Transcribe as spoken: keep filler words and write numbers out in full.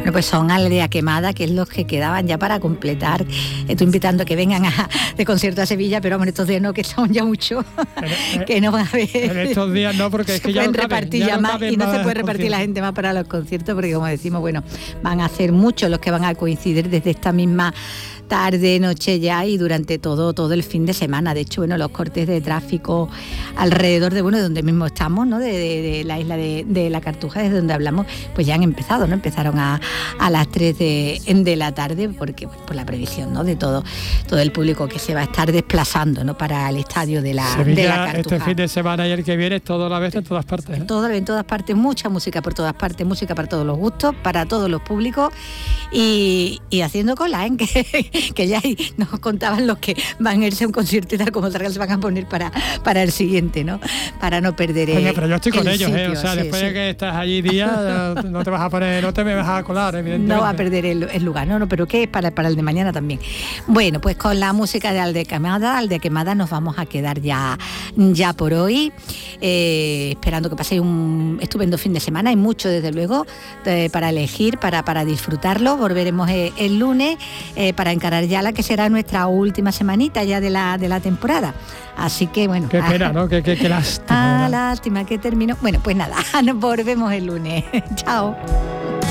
Bueno, pues son Aldea Quemada, que es los que quedaban ya para completar. Estoy invitando a que vengan a, de concierto a Sevilla, pero hombre, estos días no, que son ya muchos, que no van a ver. En estos días no, porque es que ya no caben, repartir ya ya no más, caben y no más se puede repartir la gente más para los conciertos, porque como decimos, bueno, van a ser muchos los que van a coincidir desde esta misma tarde, noche ya y durante todo todo el fin de semana. De hecho, bueno, los cortes de tráfico alrededor de, bueno, de donde mismo estamos, ¿no? De, de, de la isla de, de la Cartuja, desde donde hablamos, pues ya han empezado, ¿no? Empezaron a, a las tres de, de la tarde, porque bueno, por la previsión, ¿no? De todo, todo el público que se va a estar desplazando, ¿no? Para el estadio de la, Sevilla, de la Cartuja. Este fin de semana y el que viene, todo la vez en todas partes, ¿eh? Todo, en todas partes, mucha música por todas partes, música para todos los gustos, para todos los públicos y, y haciendo cola, ¿eh? que, que ya nos contaban los que van a irse a un concierto y tal como tal se van a poner para, para el siguiente, ¿no? Para no perder el Oye, pero yo estoy con ellos, sitio, ¿eh? O sea, sí, después sí. de que estás allí día, no te vas a poner, no te me vas a colar, evidentemente. No va a perder el, el lugar, no, no, pero ¿qué es para, para el de mañana también? Bueno, pues con la música de Aldea Quemada, Aldea Quemada nos vamos a quedar ya, ya por hoy, eh, esperando que paséis un estupendo fin de semana. Hay mucho, desde luego, de, para elegir, para, para disfrutarlo. Volveremos el, el lunes eh, para encarar ya la que será nuestra última semanita ya de la, de la temporada. Así que, bueno. Qué pena, ¿no? Qué, qué, qué lástima. Ah, lástima que terminó. Bueno, pues nada, nos volvemos el lunes. Chao.